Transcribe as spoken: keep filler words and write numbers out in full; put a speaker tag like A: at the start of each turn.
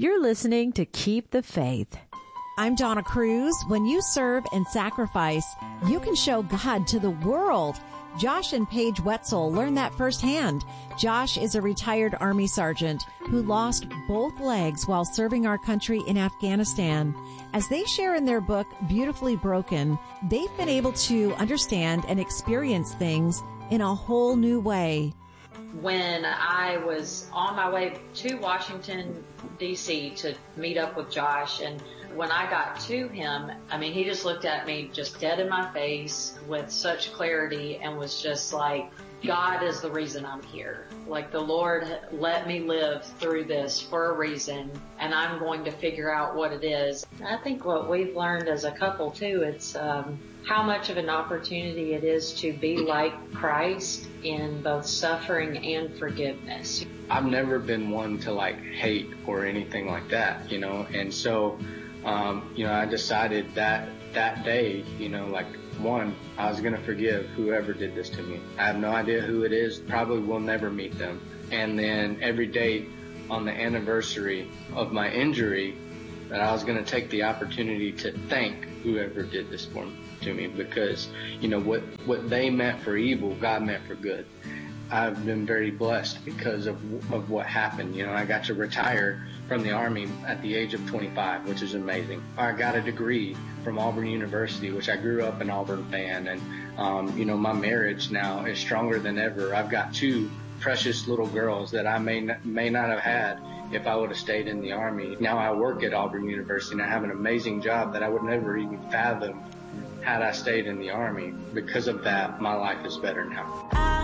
A: You're listening to Keep the Faith.
B: I'm Donna Cruz. When you serve and sacrifice, you can show God to the world. Josh and Paige Wetzel learned that firsthand. Josh is a retired Army sergeant who lost both legs while serving our country in Afghanistan. As they share in their book, Beautifully Broken, they've been able to understand and experience things in a whole new way.
C: When I was on my way to Washington, D C to meet up with Josh, and when I got to him, I mean, he just looked at me just dead in my face with such clarity and was just like, God is the reason I'm here. Like, the Lord let me live through this for a reason, and I'm going to figure out what it is. I think what we've learned as a couple, too, it's um, how much of an opportunity it is to be like Christ in both suffering and forgiveness.
D: I've never been one to, like, hate or anything like that, you know, and so, um, you know, I decided that that day, you know, like, one, I was going to forgive whoever did this to me. I have no idea who it is, probably will never meet them. And then every day on the anniversary of my injury, that I was going to take the opportunity to thank whoever did this for me, to me, because, you know, what, what they meant for evil, God meant for good. I've been very blessed because of of what happened. You know, I got to retire from the Army at the age of twenty-five, which is amazing. I got a degree from Auburn University, which I grew up an Auburn fan, and, um, you know, my marriage now is stronger than ever. I've got two precious little girls that I may not, may not have had if I would have stayed in the Army. Now I work at Auburn University, and I have an amazing job that I would never even fathom had I stayed in the Army. Because of that, my life is better now.